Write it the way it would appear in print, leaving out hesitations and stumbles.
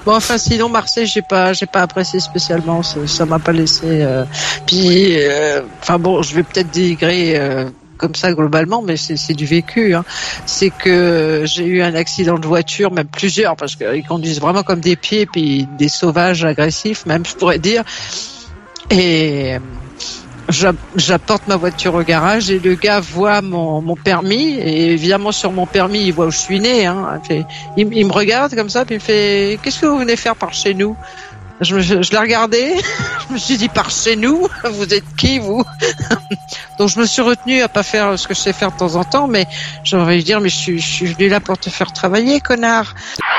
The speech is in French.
Bon, enfin, sinon Marseille, j'ai pas apprécié spécialement. Ça m'a pas laissé. Puis, enfin bon, je vais peut-être dénigrer comme ça globalement, mais c'est du vécu. Hein. C'est que j'ai eu un accident de voiture, même plusieurs, parce qu'ils conduisent vraiment comme des pieds, puis des sauvages agressifs, même je pourrais dire. Et j'apporte ma voiture au garage et le gars voit mon permis et évidemment sur mon permis il voit où je suis né. Hein. Il me regarde comme ça puis il me fait qu'est-ce que vous venez faire par chez nous? Je l'ai regardé, je me suis dit par chez nous, vous êtes qui vous? Donc je me suis retenue à pas faire ce que je sais faire de temps en temps, mais j'ai envie de dire mais je suis venu là pour te faire travailler, connard.